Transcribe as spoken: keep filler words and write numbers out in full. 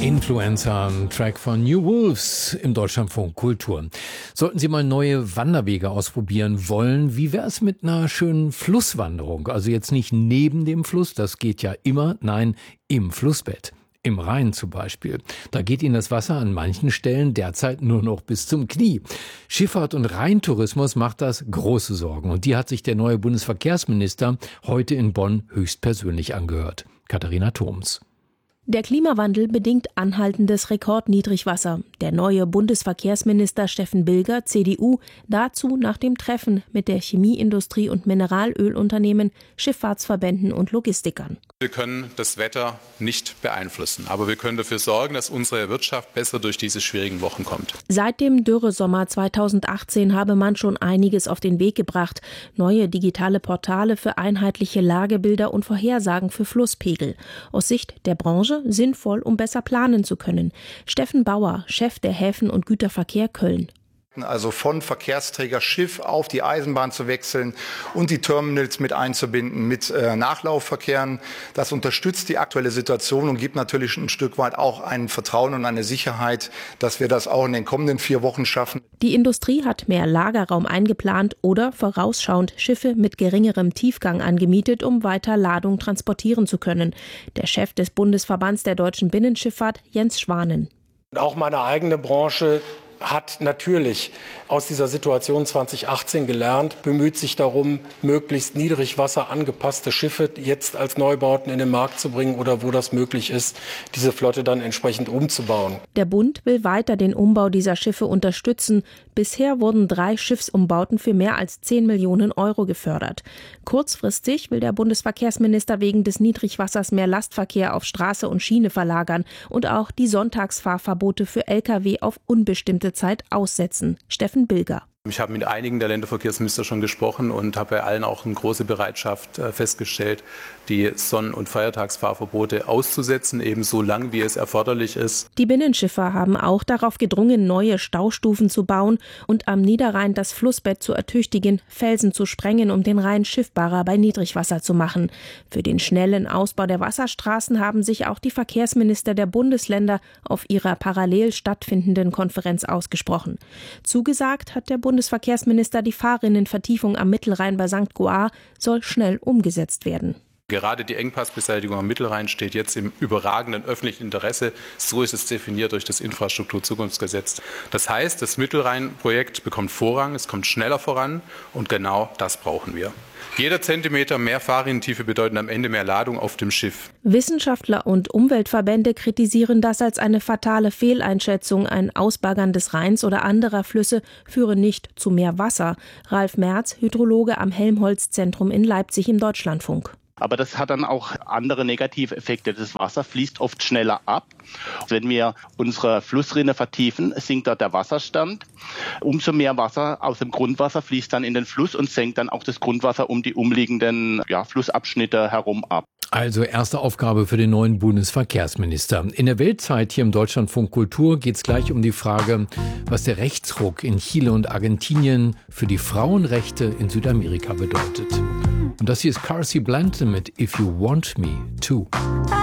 Influencer, ein Track von New Wolves im Deutschlandfunk Kultur. Sollten Sie mal neue Wanderwege ausprobieren wollen, wie wäre es mit einer schönen Flusswanderung? Also jetzt nicht neben dem Fluss, das geht ja immer, nein, im Flussbett. Im Rhein zum Beispiel. Da geht Ihnen das Wasser an manchen Stellen derzeit nur noch bis zum Knie. Schifffahrt und Rheintourismus macht das große Sorgen. Und die hat sich der neue Bundesverkehrsminister heute in Bonn höchstpersönlich angehört. Katharina Thoms. Der Klimawandel bedingt anhaltendes Rekordniedrigwasser. Der neue Bundesverkehrsminister Steffen Bilger, C D U, dazu nach dem Treffen mit der Chemieindustrie und Mineralölunternehmen, Schifffahrtsverbänden und Logistikern. Wir können das Wetter nicht beeinflussen, aber wir können dafür sorgen, dass unsere Wirtschaft besser durch diese schwierigen Wochen kommt. Seit dem Dürresommer zweitausendachtzehn habe man schon einiges auf den Weg gebracht. Neue digitale Portale für einheitliche Lagebilder und Vorhersagen für Flusspegel. Aus Sicht der Branche sinnvoll, um besser planen zu können. Steffen Bauer, Chef der Häfen- und Güterverkehr Köln. Also von Verkehrsträger Schiff auf die Eisenbahn zu wechseln und die Terminals mit einzubinden mit äh, Nachlaufverkehren. Das unterstützt die aktuelle Situation und gibt natürlich ein Stück weit auch ein Vertrauen und eine Sicherheit, dass wir das auch in den kommenden vier Wochen schaffen. Die Industrie hat mehr Lagerraum eingeplant oder vorausschauend Schiffe mit geringerem Tiefgang angemietet, um weiter Ladung transportieren zu können. Der Chef des Bundesverbands der deutschen Binnenschifffahrt, Jens Schwanen. Auch meine eigene Branche hat natürlich aus dieser Situation zweitausendachtzehn gelernt, bemüht sich darum, möglichst niedrigwasser angepasste Schiffe jetzt als Neubauten in den Markt zu bringen oder wo das möglich ist, diese Flotte dann entsprechend umzubauen. Der Bund will weiter den Umbau dieser Schiffe unterstützen. Bisher wurden drei Schiffsumbauten für mehr als zehn Millionen Euro gefördert. Kurzfristig will der Bundesverkehrsminister wegen des Niedrigwassers mehr Lastverkehr auf Straße und Schiene verlagern und auch die Sonntagsfahrverbote für L K W auf unbestimmte Zeit aussetzen. Steffen Bilger. Ich habe mit einigen der Länderverkehrsminister schon gesprochen und habe bei allen auch eine große Bereitschaft festgestellt, die Sonn- und Feiertagsfahrverbote auszusetzen, eben so lang, wie es erforderlich ist. Die Binnenschiffer haben auch darauf gedrungen, neue Staustufen zu bauen und am Niederrhein das Flussbett zu ertüchtigen, Felsen zu sprengen, um den Rhein schiffbarer bei Niedrigwasser zu machen. Für den schnellen Ausbau der Wasserstraßen haben sich auch die Verkehrsminister der Bundesländer auf ihrer parallel stattfindenden Konferenz ausgesprochen. Zugesagt hat der Bundesverkehrsminister, die Fahrrinnenvertiefung am Mittelrhein bei Sankt Goar soll schnell umgesetzt werden. Gerade die Engpassbeseitigung am Mittelrhein steht jetzt im überragenden öffentlichen Interesse. So ist es definiert durch das Infrastrukturzukunftsgesetz. Das heißt, das Mittelrhein-Projekt bekommt Vorrang, es kommt schneller voran und genau das brauchen wir. Jeder Zentimeter mehr Fahrrinnentiefe bedeutet am Ende mehr Ladung auf dem Schiff. Wissenschaftler und Umweltverbände kritisieren das als eine fatale Fehleinschätzung. Ein Ausbaggern des Rheins oder anderer Flüsse führe nicht zu mehr Wasser. Ralf Merz, Hydrologe am Helmholtz-Zentrum in Leipzig im Deutschlandfunk. Aber das hat dann auch andere negative Effekte. Das Wasser fließt oft schneller ab. Wenn wir unsere Flussrinne vertiefen, sinkt dort der Wasserstand. Umso mehr Wasser aus dem Grundwasser fließt dann in den Fluss und senkt dann auch das Grundwasser um die umliegenden ja, Flussabschnitte herum ab. Also erste Aufgabe für den neuen Bundesverkehrsminister. In der Weltzeit hier im Deutschlandfunk Kultur geht es gleich um die Frage, was der Rechtsruck in Chile und Argentinien für die Frauenrechte in Südamerika bedeutet. Und das hier ist Carsey Blanton mit If You Want Me To.